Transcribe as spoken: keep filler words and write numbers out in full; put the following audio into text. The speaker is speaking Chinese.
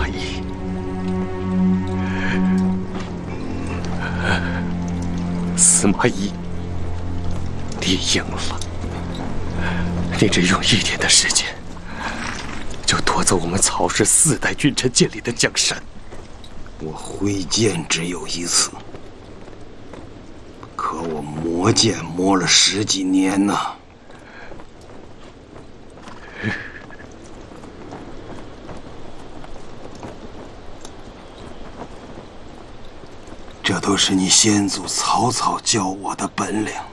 马懿，司马懿，你赢了。你只用一天的时间，就夺走我们曹氏四代君臣建立的江山。 我挥剑只有一次，可我磨剑磨了十几年呐。这都是你先祖曹操教我的本领。